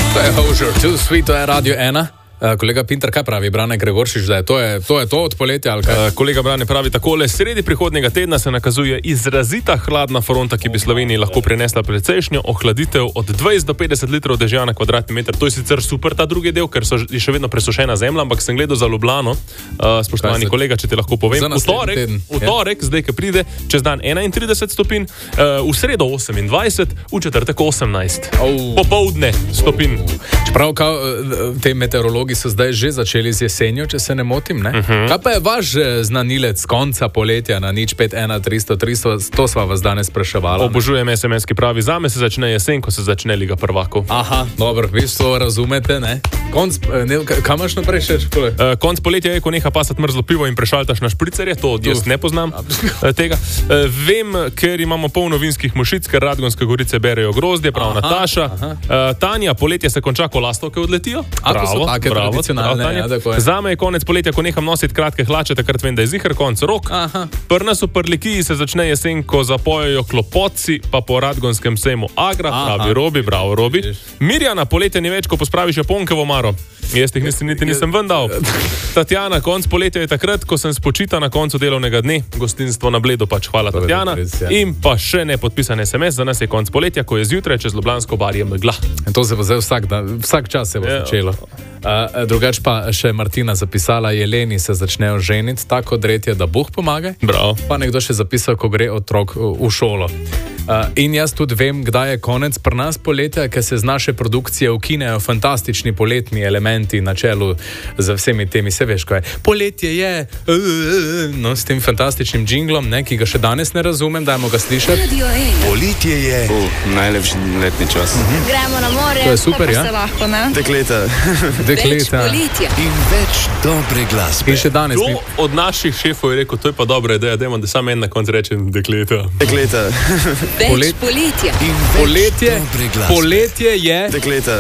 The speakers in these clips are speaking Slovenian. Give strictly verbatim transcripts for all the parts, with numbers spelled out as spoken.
To je Hozier, Too Sweet, to je Radio ena. Uh, kolega Pinter, kaj pravi Brane Gregoršič, da je to, je, to je to od poletja? Ali kaj? Uh, kolega Brane pravi takole: sredi prihodnjega tedna se nakazuje izrazita hladna fronta, ki bi Sloveniji lahko prinesla precejšnjo ohladitev od dvajset do petdeset litrov dežja na kvadratni meter. To je sicer super, ta drugi del, ker so je še vedno presušena zemlja, ampak sem gledal za Ljubljano, uh, spoštovani kolega, če ti lahko povem, v torek, v torek zdaj, ki pride, čez dan enaintrideset stopinj, uh, v sredo osemindvajset, v četrtek osemnajst. Oh. Popoldne stopinj. Čeprav kao, te meteorologi so zdaj že začeli z jesenjo, če se ne motim, ne? Uh-huh. Kaj pa je vaš znanilec konca poletja na nič pet ena tristo tristo? To sva vas danes spraševala. Obožujem es em es, ki pravi: zame se začne jesen, ko se začne Liga prvakov. Aha, dobro, vi to razumete, ne? Konc, ne, kaj imaš naprej še? Uh, konc poletja je, ko neha pasati mrzlo pivo in prešaltaš na špricerje, to jaz ne poznam uh, tega. Uh, vem, ker imamo polno vinskih mušic, ker Radgonske gorice berejo grozdje, prav aha, Nataša. Aha. Uh, Tanja, poletje se konča, ko lastovke odletijo. Bravo, bravo. Tradicionalne, ja, je. Zame je konec poletja, ko neham nositi kratke hlače, takrat vem, da je ziher konc rok. Pri nas v Prlikiji se začne jesen, ko zapojejo klopotci, pa po Radgonskem sejmu Agra, pravi Robi, bravo Robi. Mirjana, poletje ni več, ko pospraviš japonke v omaro. Jaz teh nisi, niti nisem ven dal. Tatjana, konc poletja je takrat, ko sem spočita na koncu delovnega dne, gostinstvo na Bledu, pač hvala Tatjana. In pa še ne podpisan es em es, za nas je konc poletja, ko je zjutraj čez Ljubljansko barje megla. In to se bo zdaj vsak, dan, vsak čas se bo začelo. Uh, drugač pa še Martina zapisala: jeleni se začnejo ženiti, tako odretje, da Bog pomaga. Bravo. Pa nekdo še zapisal, ko gre otrok v šolo. Uh, in jaz tudi vem, kdaj je konec pri nas poletja, ker se z naše produkcije ukinejo fantastični poletni elementi na čelu z vsemi temi, se veš, ko je poletje je, uh, uh, no, s tem fantastičnim džinglom, ne, ki ga še danes ne razumem, dajmo ga slišati. Poletje je uh, najlepši letni čas. Uh-huh. Gremo na morje, to je super, ja? Se lahko, ne? Dekleta. Dekleta. In več dobre glasbe. In še danes. To mi... od naših šefov je rekel: to je pa dobra ideja, dajmo, da samo en na koncu rečem dekleta. Dekleta. Več poletja. Poletje, poletje je. Dekleta.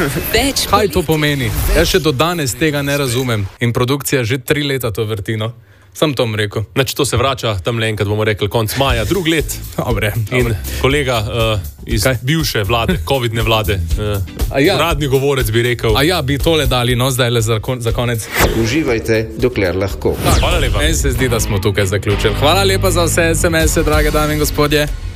Več kaj to pomeni? Jaz še do danes tega ne razumem. In produkcija že tri leta to vrtino. Sam to vam rekel. Znači, to se vrača tam le enkrat, bomo rekli, konc maja, drug let. Dobre, in dobre. Kolega uh, iz kaj? Bivše vlade, covidne vlade, uh, ja. Radni govorec bi rekel. A ja, bi tole dali, no, zdaj le za, kon, za konec. Uživajte, dokler lahko. Hvala lepa. Meni se zdi, da smo tukaj zaključili. Hvala lepa za vse es em es-e, drage dame in gospodje.